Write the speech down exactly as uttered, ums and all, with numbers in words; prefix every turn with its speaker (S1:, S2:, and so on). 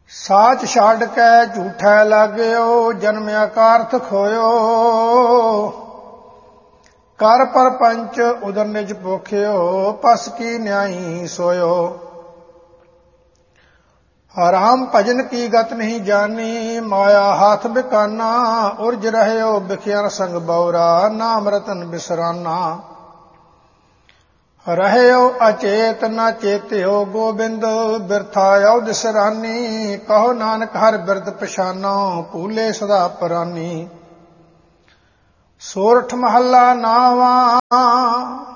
S1: ਸਾਚ ਛੱਡ ਕੇ ਝੂਠੈ ਲਾਗਿਓ, ਜਨਮਿਆ ਕਾਰਥ ਖੋਇਓ। ਕਰ ਪਰਪੰਚ ਉਦਰ ਨਿਜ ਭੁਖਿਓ, ਪਸ ਕੀ ਨਿਆਈ ਸੋਇਓ। ਰਾਮ ਭਜਨ ਕੀ ਗਤ ਨਹੀਂ ਜਾਨੀ, ਮਾਇਆ ਹਾਥ ਬਿਕਾਨਾ। ਉਰਜ ਰਹਿਓ ਬਿਖਿਆ ਸੰਗ ਬਉਰਾ, ਨਾਮ ਰਤਨ ਬਿਸਰਾਨਾ। ਰਹਿਓ ਅਚੇਤ ਨਾ ਚੇਤਿਓ ਗੋਬਿੰਦ, ਬਿਰਥਾ ਔਧ ਸਰਾਨੀ। ਕਹੋ ਨਾਨਕ ਹਰ ਬਿਰਦ ਪਛਾਨੋ, ਭੂਲੇ ਸਦਾ ਪਰਾਨੀ। ਸੋਰਠ ਮਹੱਲਾ ਨਾਵਾਂ।